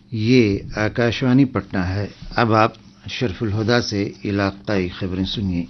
یہ آکاشوانی پٹنہ ہے۔ اب آپ شرف الہدا سے علاقائی خبریں سنیے۔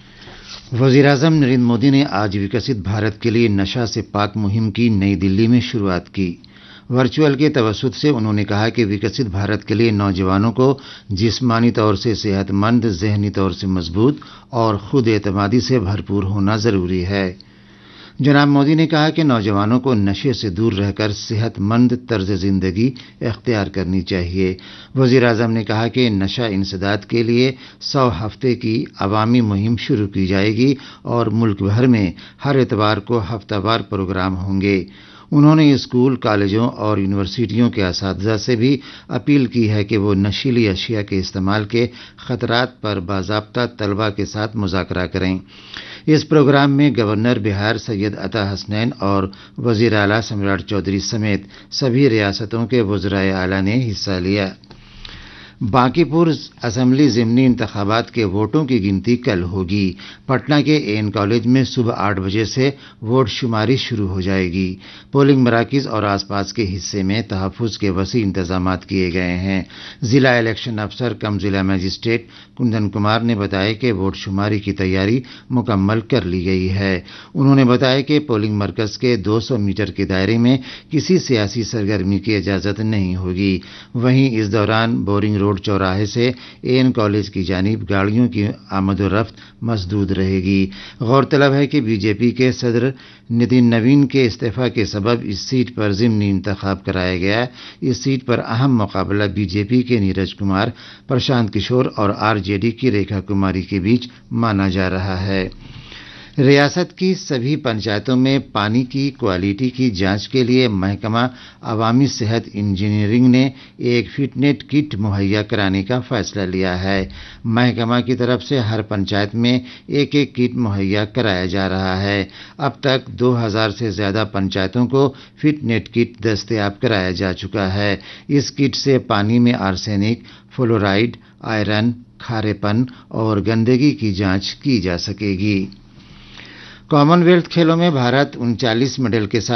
وزیر اعظم نریندر مودی نے آج وکست بھارت کے لیے نشہ سے پاک مہم کی نئی دلی میں شروعات کی۔ ورچوئل کے توسط سے انہوں نے کہا کہ وکست بھارت کے لیے نوجوانوں کو جسمانی طور سے صحت مند، ذہنی طور سے مضبوط اور خود اعتمادی سے بھرپور ہونا ضروری ہے۔ جناب مودی نے کہا کہ نوجوانوں کو نشے سے دور رہ کر صحت مند طرز زندگی اختیار کرنی چاہیے۔ وزیر اعظم نے کہا کہ نشہ انسداد کے لیے 100 ہفتے کی عوامی مہم شروع کی جائے گی اور ملک بھر میں ہر اتوار کو ہفتہ وار پروگرام ہوں گے۔ انہوں نے اسکول، کالجوں اور یونیورسٹیوں کے اساتذہ سے بھی اپیل کی ہے کہ وہ نشیلی اشیاء کے استعمال کے خطرات پر باضابطہ طلباء کے ساتھ مذاکرہ کریں۔ اس پروگرام میں گورنر بہار سید عطا حسنین اور وزیر اعلیٰ سمراٹ چودھری سمیت سبھی ریاستوں کے وزرائے اعلیٰ نے حصہ لیا۔ بانکی پور اسمبلی ضمنی انتخابات کے ووٹوں کی گنتی کل ہوگی۔ پٹنہ کے اے این کالج میں صبح 8 بجے سے ووٹ شماری شروع ہو جائے گی۔ پولنگ مراکز اور آس پاس کے حصے میں تحفظ کے وسیع انتظامات کیے گئے ہیں۔ ضلع الیکشن افسر کم ضلع مجسٹریٹ کندن کمار نے بتایا کہ ووٹ شماری کی تیاری مکمل کر لی گئی ہے۔ انہوں نے بتایا کہ پولنگ مرکز کے 200 میٹر کے دائرے میں کسی سیاسی سرگرمی کی اجازت نہیں ہوگی۔ وہیں اس دوران بورنگ روڈ چوراہے سے اے این کالج کی جانب گاڑیوں کی آمد و رفت مسدود رہے گی۔ غورطلب ہے کہ بی جے پی کے صدر نتن نوین کے استعفی کے سبب اس سیٹ پر ضمنی انتخاب کرایا گیا۔ اس سیٹ پر اہم مقابلہ بی جے پی کے نیرج کمار، پرشانت کشور اور آر جے ڈی کی ریکھا کماری کے بیچ مانا جا رہا ہے۔ ریاست کی سبھی پنچایتوں میں پانی کی کوالٹی کی جانچ کے لیے محکمہ عوامی صحت انجینئرنگ نے ایک فٹ نیٹ کٹ مہیا کرانے کا فیصلہ لیا ہے۔ محکمہ کی طرف سے ہر پنچایت میں ایک کٹ مہیا کرایا جا رہا ہے۔ اب تک 2000 سے زیادہ پنچایتوں کو فٹ نیٹ کٹ دستیاب کرایا جا چکا ہے۔ اس کٹ سے پانی میں آرسینک، فلورائڈ، آئرن، کھارے پن اور گندگی کی جانچ کی جا سکے گی۔ کامن ویلتھ کھیلوں میں بھارت 39 میڈل کے ساتھ